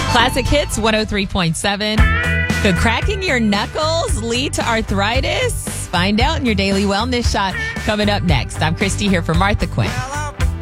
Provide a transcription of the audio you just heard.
Classic Hits 103.7. Could cracking your knuckles lead to arthritis? Find out in your Daily Wellness Shot coming up next. I'm Christy here for Martha Quinn.